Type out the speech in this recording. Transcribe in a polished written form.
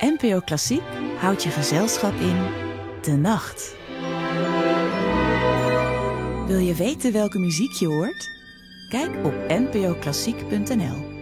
NPO Klassiek houdt je gezelschap in de nacht. Wil je weten welke muziek je hoort? Kijk op npoklassiek.nl.